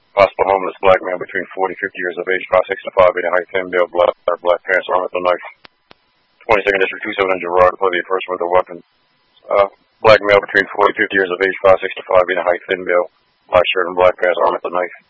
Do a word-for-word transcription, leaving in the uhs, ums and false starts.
Possible homeless black man between forty and fifty years of age, five six to five eight, height, thin build, black, black pants, armed with a knife. twenty-second District, two seven hundred Gerard, deploy the person with a weapon. Uh, black male between forty and fifty years of age, five six to five eight, height, thin build, black shirt and black pants, armed with a knife.